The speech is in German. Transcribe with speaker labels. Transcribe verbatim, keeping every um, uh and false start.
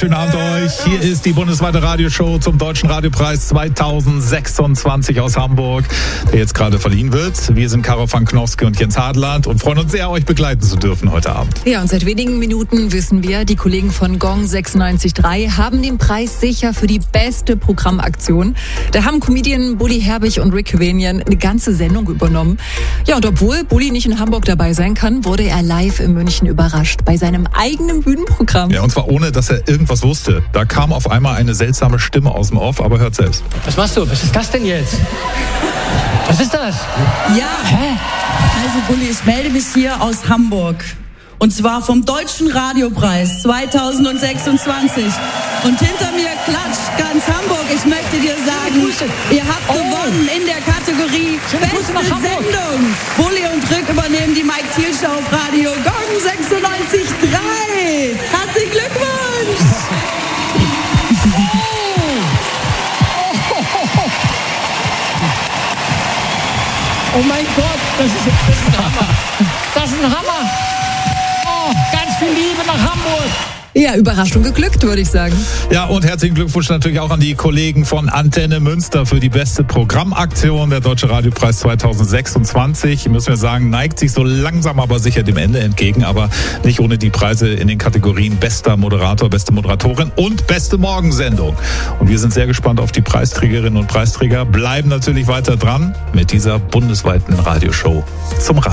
Speaker 1: schönen Abend euch. Hier ist die bundesweite Radioshow zum Deutschen Radiopreis zweitausendsechsundzwanzig aus Hamburg, der jetzt gerade verliehen wird. Wir sind Caro Fanknowski und Jens Hadland und freuen uns sehr, euch begleiten zu dürfen heute Abend.
Speaker 2: Ja, und seit wenigen Minuten wissen wir, die Kollegen von Gong sechsundneunzig Komma drei haben den Preis sicher für die beste Programmaktion. Da haben Comedian Bully Herbig und Rick Vanian eine ganze Sendung übernommen. Ja, und obwohl Bully nicht in Hamburg dabei sein kann, wurde er live in München überrascht bei seinem eigenen Bühnenprogramm.
Speaker 1: Ja, und zwar ohne, dass er irgendwas wusste. Da kam auf einmal eine seltsame Stimme aus dem Off, aber hört selbst.
Speaker 3: Was machst du? Was ist das denn jetzt? Was ist das?
Speaker 4: Ja, hä? Also Bulli, ich melde mich hier aus Hamburg. Und zwar vom Deutschen Radiopreis zweitausendsechsundzwanzig. Und hinter mir klatscht ganz Hamburg. Ich möchte dir sagen, ihr habt oh. gewonnen in der Kategorie Beste Sendung. Bulli und Rick übernehmen die Mike Thiel Show auf Radio Gong sechsundneunzig Komma drei. Herzlichen Glückwunsch!
Speaker 3: Oh mein Gott, das ist, das ist ein Hammer. Das ist ein Hammer. Oh, ganz viel Liebe nach Hamburg.
Speaker 2: Ja, Überraschung geglückt, würde ich sagen.
Speaker 1: Ja, und herzlichen Glückwunsch natürlich auch an die Kollegen von Antenne Münster für die beste Programmaktion. Der Deutsche Radiopreis zweitausendsechsundzwanzig, müssen wir sagen, neigt sich so langsam aber sicher dem Ende entgegen, aber nicht ohne die Preise in den Kategorien bester Moderator, beste Moderatorin und beste Morgensendung. Und wir sind sehr gespannt auf die Preisträgerinnen und Preisträger, bleiben natürlich weiter dran mit dieser bundesweiten Radioshow zum Radio.